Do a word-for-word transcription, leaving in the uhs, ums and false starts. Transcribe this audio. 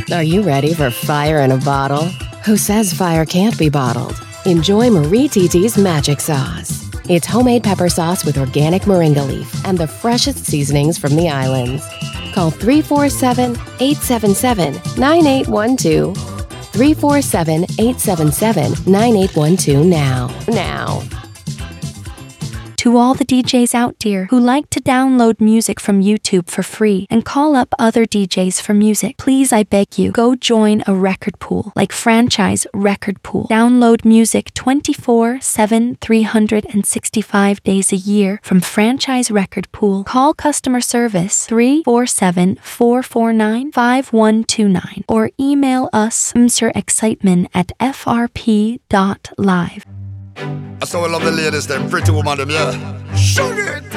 Are you ready for fire in a bottle? Who says fire can't be bottled? Enjoy Marie Titi's Magic Sauce. It's homemade pepper sauce with organic moringa leaf and the freshest seasonings from the islands. Call three four seven, eight seven seven, nine eight one two. three four seven, eight seven seven, nine eight one two now. Now. To all the D Js out there who like to download music from YouTube for free and call up other D Js for music, please, I beg you, go join a record pool like Franchise Record Pool. Download music twenty-four seven, three hundred sixty-five days a year from Franchise Record Pool. Call customer service three four seven, four four nine, five one two nine or email us msirexcitement at f r p dot live. I saw I love the ladies, them pretty woman, them, yeah. Shoot it!